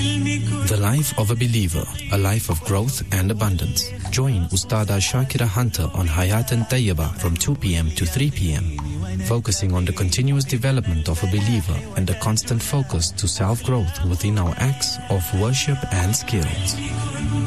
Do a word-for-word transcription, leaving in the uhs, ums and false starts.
The life of a believer, a life of growth and abundance. Join Ustada Shakira Hunter on Hayat and Tayyaba from two p.m. to three p.m. focusing on the continuous development of a believer and a constant focus to self-growth within our acts of worship and skills.